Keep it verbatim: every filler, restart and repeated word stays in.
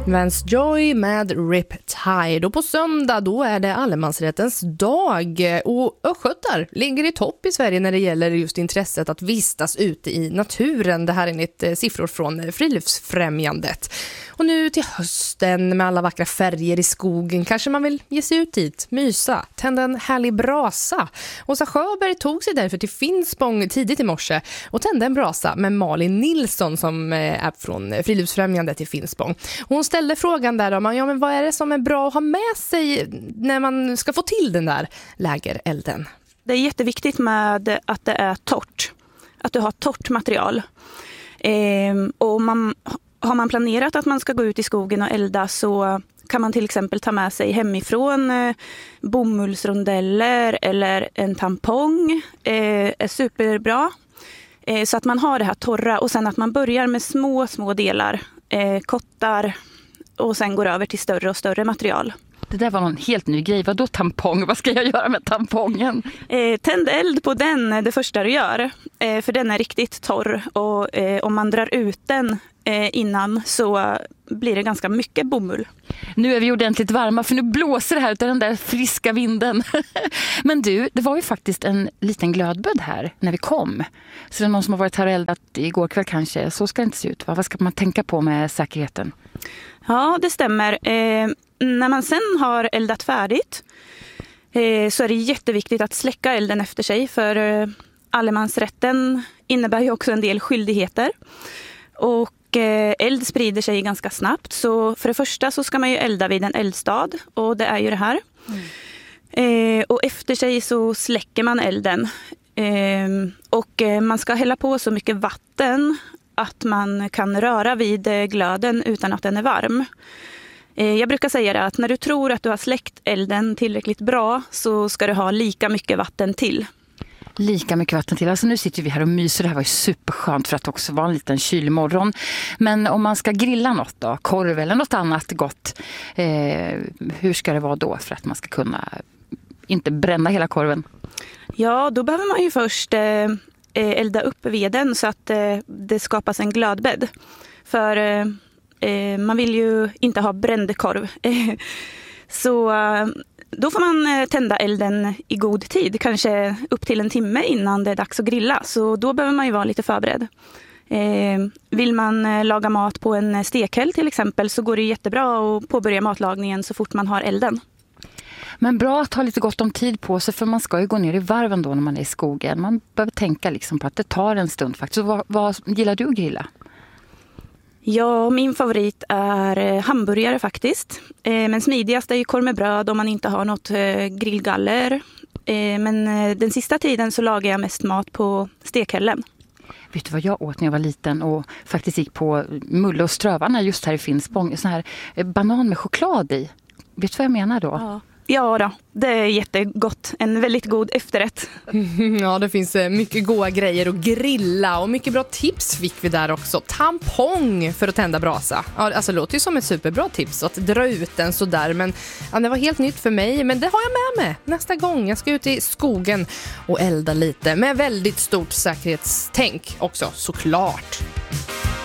Vance Joy med Riptide. Och på söndag då är det allemansrättens dag. Och östgötar ligger i topp i Sverige när det gäller just intresset att vistas ute i naturen. Det här är enligt siffror från Friluftsfrämjandet. Och nu till hösten med alla vackra färger i skogen kanske man vill ge sig ut dit, mysa, tända en härlig brasa. Åsa Sjöberg tog sig därför till Finspång tidigt i morse och tände en brasa med Malin Nilsson som är från Friluftsfrämjandet i Finspång. Hon ställde frågan där om ja, men vad är det som är bra att ha med sig när man ska få till den där lägerelden? Det är jätteviktigt med att det är torrt, att du har torrt material. Ehm, och man Har man planerat att man ska gå ut i skogen och elda så kan man till exempel ta med sig hemifrån eh, bomullsrondeller eller en tampong. Eh, är superbra. Eh, så att man har det här torra och sen att man börjar med små, små delar. Eh, kottar och sen går över till större och större material. Det där var någon helt ny grej. Vadå tampong? Vad ska jag göra med tampongen? Eh, tänd eld på den det första du gör. Eh, för den är riktigt torr. Och eh, om man drar ut den eh, innan så blir det ganska mycket bomull. Nu är vi ordentligt varma för nu blåser det här utav den där friska vinden. Men du, det var ju faktiskt en liten glödböd här när vi kom. Så det är någon som har varit här och eldat igår kväll kanske. Så ska det inte se ut. Va? Vad ska man tänka på med säkerheten? Ja, det stämmer. Eh, när man sen har eldat färdigt eh, så är det jätteviktigt att släcka elden efter sig. För eh, allemansrätten innebär ju också en del skyldigheter. Och eh, eld sprider sig ganska snabbt. Så för det första så ska man ju elda vid en eldstad. Och det är ju det här. Mm. Eh, och efter sig så släcker man elden. Eh, och eh, man ska hälla på så mycket vatten att man kan röra vid glöden utan att den är varm. Jag brukar säga det att när du tror att du har släckt elden tillräckligt bra så ska du ha lika mycket vatten till. Lika mycket vatten till. Alltså nu sitter vi här och myser. Det här var ju superskönt för att också vara en liten kylig morgon. Men om man ska grilla något då, korv eller något annat gott, eh, hur ska det vara då för att man ska kunna inte bränna hela korven? Ja, då behöver man ju först eh, elda upp veden så att eh, det skapas en glödbädd. För eh, man vill ju inte ha bränd korv. Så eh, då får man eh, tända elden i god tid. Kanske upp till en timme innan det är dags att grilla. Så då behöver man ju vara lite förberedd. Eh, vill man eh, laga mat på en stekhäll till exempel så går det jättebra att påbörja matlagningen så fort man har elden. Men bra att ha lite gott om tid på sig för man ska ju gå ner i varven då när man är i skogen. Man behöver tänka liksom på att det tar en stund faktiskt. Så vad, vad gillar du att grilla? Ja, min favorit är hamburgare faktiskt. Eh, men smidigast är ju korv med bröd om man inte har något eh, grillgaller. Eh, men eh, den sista tiden så lagar jag mest mat på stekhällen. Vet du vad jag åt när jag var liten och faktiskt gick på Mulle och Strövarna just här i Finspång? Sån här eh, banan med choklad i. Vet du vad jag menar då? Ja. Ja då, det är jättegott. En väldigt god efterrätt. Ja, det finns mycket goda grejer att grilla och mycket bra tips fick vi där också. Tampong för att tända brasa. Ja, alltså det låter ju som ett superbra tips att dra ut den så där. Men ja, det var helt nytt för mig. Men det har jag med mig nästa gång. Jag ska ut i skogen och elda lite med väldigt stort säkerhetstänk också, såklart.